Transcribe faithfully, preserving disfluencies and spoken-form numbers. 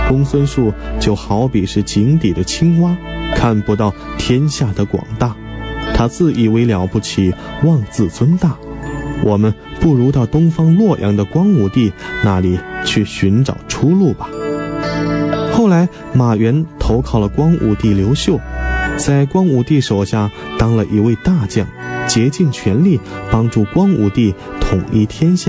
公孙述就好比是井底的青蛙，看不到天下的广大，他自以为了不起，妄自尊大。我们不如到东方洛阳的光武帝那里去寻找出路吧。后来马援投靠了光武帝刘秀，在光武帝手下当了一位大将，竭尽全力帮助光武帝统一天下。